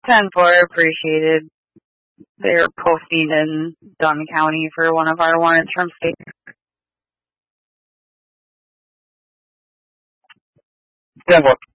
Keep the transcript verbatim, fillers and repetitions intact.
ten four appreciated their posting in Dunn County for one of our warrants from state. ten four.